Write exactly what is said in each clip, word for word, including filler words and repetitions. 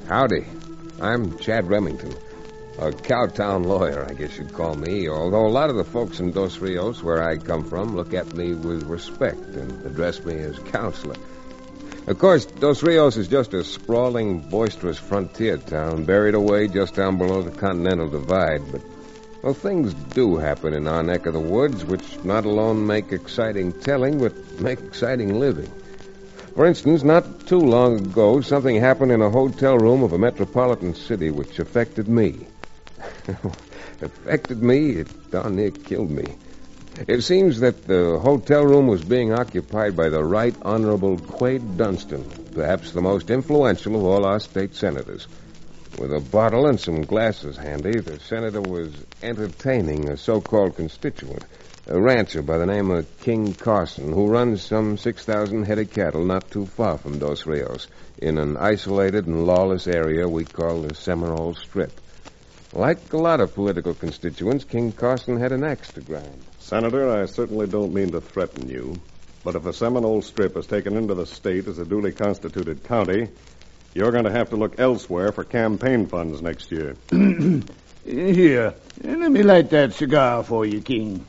Howdy. I'm Chad Remington. A Cowtown lawyer, I guess you'd call me, although a lot of the folks in Dos Rios, where I come from, look at me with respect and address me as counselor. Of course, Dos Rios is just a sprawling, boisterous frontier town buried away just down below the Continental Divide, but, well, things do happen in our neck of the woods, which not alone make exciting telling, but make exciting living. For instance, not too long ago, something happened in a hotel room of a metropolitan city which affected me. affected me? It darn near killed me. It seems that the hotel room was being occupied by the Right Honorable Quade Dunstan, perhaps the most influential of all our state senators. With a bottle and some glasses handy, the senator was entertaining a so-called constituent, a rancher by the name of King Carson, who runs some six thousand head of cattle not too far from Dos Rios, in an isolated and lawless area we call the Seminole Strip. Like a lot of political constituents, King Carson had an axe to grind. Senator, I certainly don't mean to threaten you, but if the Seminole Strip is taken into the state as a duly constituted county, you're going to have to look elsewhere for campaign funds next year. Here, let me light that cigar for you, King.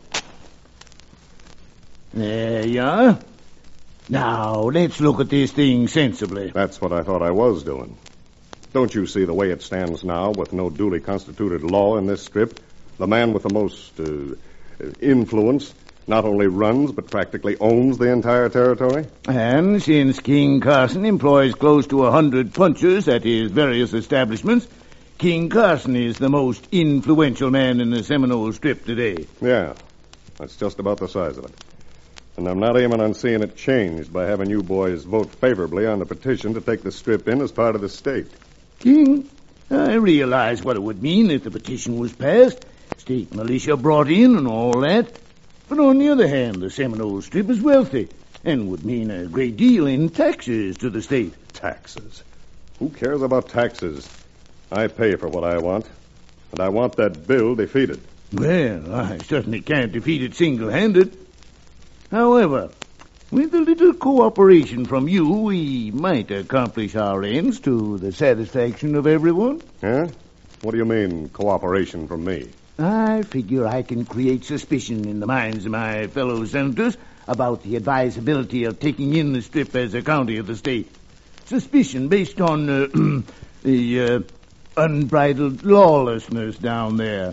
There you are. Now, let's look at this thing sensibly. That's what I thought I was doing. Don't you see the way it stands now, with no duly constituted law in this strip? The man with the most uh, influence not only runs, but practically owns the entire territory? And since King Carson employs close to a hundred punchers at his various establishments, King Carson is the most influential man in the Seminole Strip today. Yeah, that's just about the size of it. And I'm not aiming on seeing it changed by having you boys vote favorably on the petition to take the strip in as part of the state. King, I realize what it would mean if the petition was passed, state militia brought in and all that. But on the other hand, the Seminole Strip is wealthy and would mean a great deal in taxes to the state. Taxes? Who cares about taxes? I pay for what I want, and I want that bill defeated. Well, I certainly can't defeat it single-handed. However, with a little cooperation from you, we might accomplish our ends to the satisfaction of everyone. Huh? What do you mean, cooperation from me? I figure I can create suspicion in the minds of my fellow senators about the advisability of taking in the strip as a county of the state. Suspicion based on uh, the uh, unbridled lawlessness down there.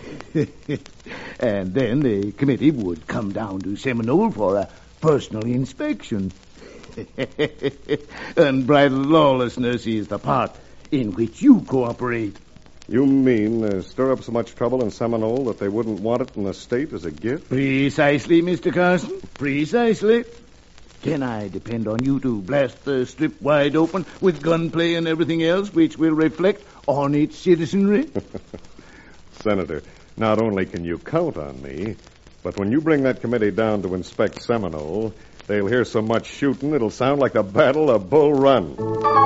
And then the committee would come down to Seminole for a personal inspection. Unbridled lawlessness is the part in which you cooperate. You mean uh, stir up so much trouble in Seminole that they wouldn't want it in the state as a gift? Precisely, Mister Carson. Precisely. Can I depend on you to blast the strip wide open with gunplay and everything else which will reflect on its citizenry? Senator, not only can you count on me, but when you bring that committee down to inspect Seminole, they'll hear so much shooting it'll sound like the Battle of Bull Run.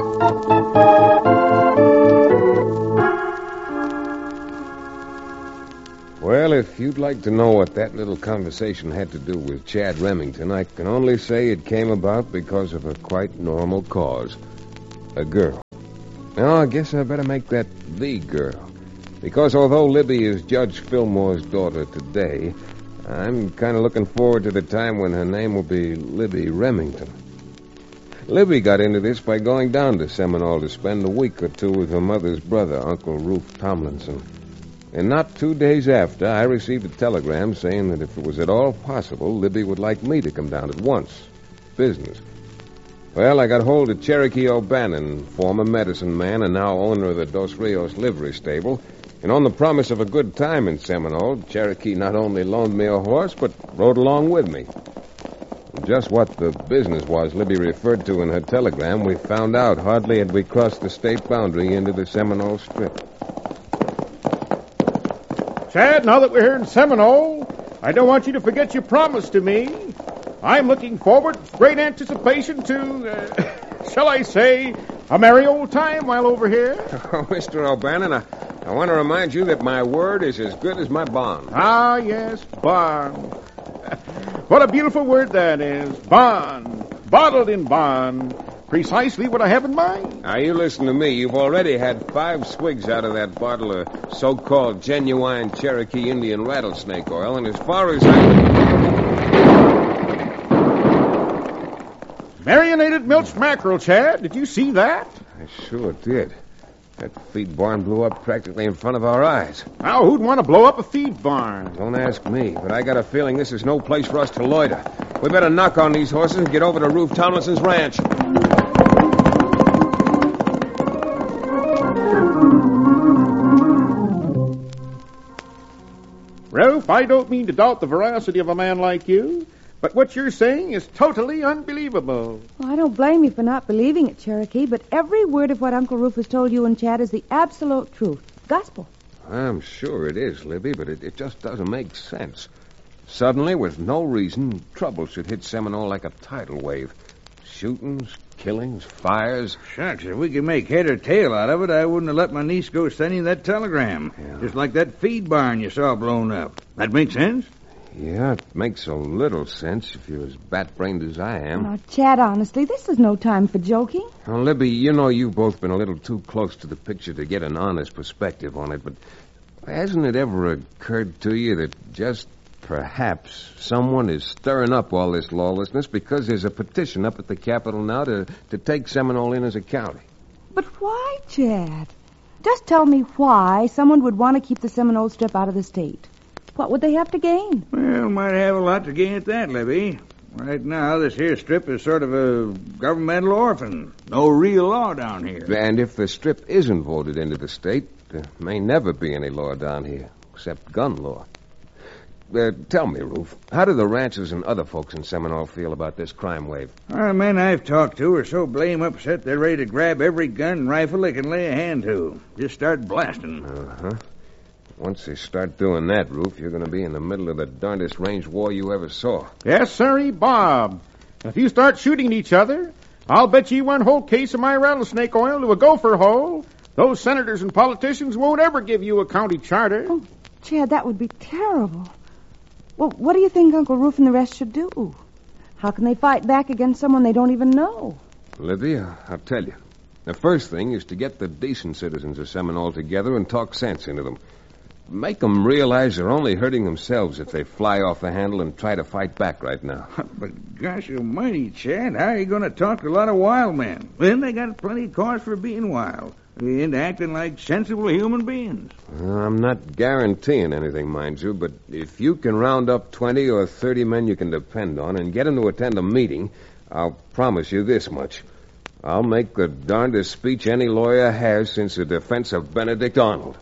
Well, if you'd like to know what that little conversation had to do with Chad Remington, I can only say it came about because of a quite normal cause. A girl. Now, I guess I better make that the girl. Because although Libby is Judge Fillmore's daughter today, I'm kind of looking forward to the time when her name will be Libby Remington. Libby got into this by going down to Seminole to spend a week or two with her mother's brother, Uncle Rufe Tomlinson. And not two days after, I received a telegram saying that if it was at all possible, Libby would like me to come down at once. Business. Well, I got hold of Cherokee O'Bannon, former medicine man and now owner of the Dos Rios livery stable, and on the promise of a good time in Seminole, Cherokee not only loaned me a horse, but rode along with me. Just what the business was Libby referred to in her telegram, we found out hardly had we crossed the state boundary into the Seminole Strip. Chad, now that we're here in Seminole, I don't want you to forget your promise to me. I'm looking forward with great anticipation to, uh, shall I say, a merry old time while over here. Oh, Mister O'Bannon, I, I want to remind you that my word is as good as my bond. Ah, yes, bond. What a beautiful word that is, bond. Bottled in bond. Precisely what I have in mind. Now, you listen to me. You've already had five swigs out of that bottle of so-called genuine Cherokee Indian rattlesnake oil, and as far as I... Marinated milch mackerel, Chad. Did you see that? I sure did. That feed barn blew up practically in front of our eyes. Now, who'd want to blow up a feed barn? Don't ask me, but I got a feeling this is no place for us to loiter. We better knock on these horses and get over to Roof Tomlinson's ranch. Ralph, I don't mean to doubt the veracity of a man like you, but what you're saying is totally unbelievable. Well, I don't blame you for not believing it, Cherokee, but every word of what Uncle Rufus told you and Chad is the absolute truth. Gospel. I'm sure it is, Libby, but it, it just doesn't make sense. Suddenly, with no reason, trouble should hit Seminole like a tidal wave. Shootings, killings, fires. Shucks, if we could make head or tail out of it, I wouldn't have let my niece go sending that telegram. Yeah. Just like that feed barn you saw blown up. That makes sense? Yeah, it makes a little sense if you're as bat-brained as I am. Now, Chad, honestly, this is no time for joking. Now, Libby, you know you've both been a little too close to the picture to get an honest perspective on it, but hasn't it ever occurred to you that just perhaps someone is stirring up all this lawlessness because there's a petition up at the Capitol now to, to take Seminole in as a county? But why, Chad? Just tell me why someone would want to keep the Seminole Strip out of the state. What would they have to gain? Well, might have a lot to gain at that, Libby. Right now, this here strip is sort of a governmental orphan. No real law down here. And if the strip isn't voted into the state, there may never be any law down here, except gun law. Uh, tell me, Roof, how do the ranchers and other folks in Seminole feel about this crime wave? Well, the men I've talked to are so blame upset they're ready to grab every gun and rifle they can lay a hand to. Just start blasting. Uh-huh. Once they start doing that, Roof, you're going to be in the middle of the darndest range war you ever saw. Yes, sirree, Bob. If you start shooting each other, I'll bet you one whole case of my rattlesnake oil to a gopher hole. Those senators and politicians won't ever give you a county charter. Oh, Chad, that would be terrible. Well, what do you think Uncle Roof and the rest should do? How can they fight back against someone they don't even know? Libby, I'll tell you. The first thing is to get the decent citizens of Seminole together and talk sense into them. Make them realize they're only hurting themselves if they fly off the handle and try to fight back right now. But gosh almighty, Chad, how are you going to talk to a lot of wild men? Then they got plenty of cause for being wild and acting like sensible human beings. Well, I'm not guaranteeing anything, mind you, but if you can round up twenty or thirty men you can depend on and get them to attend a meeting, I'll promise you this much. I'll make the darndest speech any lawyer has since the defense of Benedict Arnold.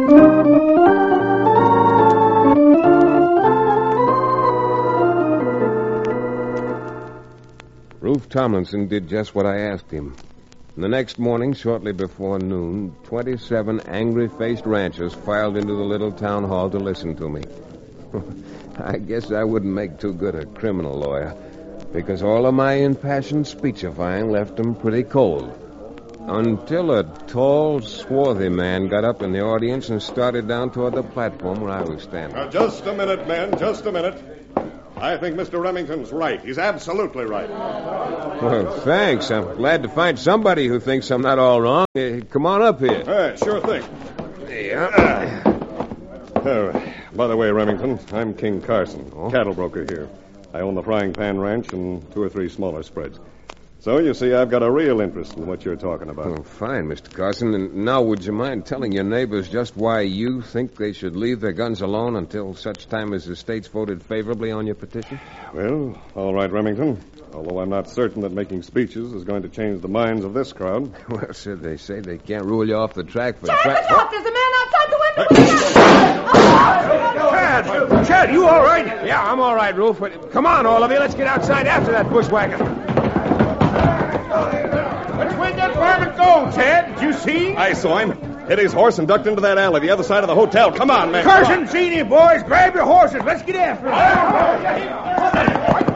Roof Tomlinson did just what I asked him. The next morning, shortly before noon, twenty-seven angry-faced ranchers filed into the little town hall to listen to me. I guess I wouldn't make too good a criminal lawyer, because all of my impassioned speechifying left them pretty cold. Until a tall, swarthy man got up in the audience and started down toward the platform where I was standing. Now, just a minute, men, just a minute. I think Mister Remington's right. He's absolutely right. Well, thanks. I'm glad to find somebody who thinks I'm not all wrong. Uh, come on up here. Hey, sure thing. Yeah. Uh, by the way, Remington, I'm King Carson, oh? cattle broker here. I own the Frying Pan Ranch and two or three smaller spreads. So, you see, I've got a real interest in what you're talking about. Oh, fine, Mister Carson. And now, would you mind telling your neighbors just why you think they should leave their guns alone until such time as the state's voted favorably on your petition? Well, all right, Remington. Although I'm not certain that making speeches is going to change the minds of this crowd. Well, sir, they say they can't rule you off the track for... Chad, tra- look, there's a man outside the window. Chad! Chad, you all right? Yeah, I'm all right, Roof. Come on, all of you. Let's get outside after that bushwhacker. Which way did that varmint go, Chad? Did you see? I saw him. Hit his horse and ducked into that alley, the other side of the hotel. Come on, man. Carson, seen you, boys. Grab your horses. Let's get after him.